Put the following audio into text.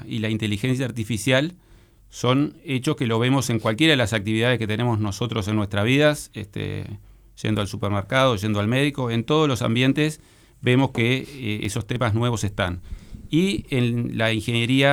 y la inteligencia artificial son hechos que lo vemos en cualquiera de las actividades que tenemos nosotros en nuestras vidas, yendo al supermercado, yendo al médico, en todos los ambientes vemos que esos temas nuevos están. Y en la ingeniería